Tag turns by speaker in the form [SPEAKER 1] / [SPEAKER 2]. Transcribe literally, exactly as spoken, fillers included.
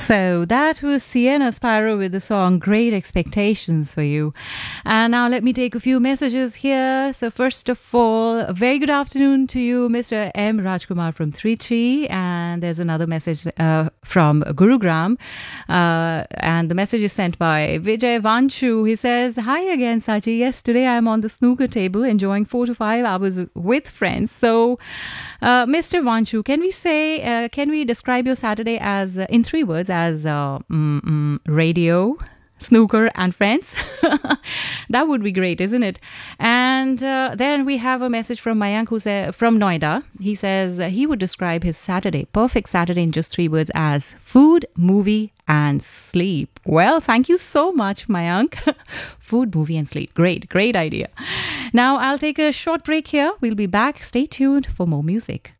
[SPEAKER 1] So that was Sienna Spyro with the song Great Expectations for You. And now let me take a few messages here. So first of all, a very good afternoon to you, Mister M. Rajkumar from Trichy. And there's another message uh, from Gurugram. Uh, and the message is sent by Vijay Vanchu. He says, hi again, Sachi. Yes, today I'm on the snooker table enjoying four to five hours with friends. So, uh, Mister Vanchu, can we say, uh, can we describe your Saturday as, uh, in three words, as uh, mm, mm, radio, snooker and friends? That would be great, isn't it? And uh, then we have a message from Mayank who say, from Noida. He says uh, he would describe his Saturday, perfect Saturday, in just three words as food, movie and sleep. Well, thank you so much, Mayank. Food, movie and sleep. Great, great idea. Now I'll take a short break here. We'll be back. Stay tuned for more music.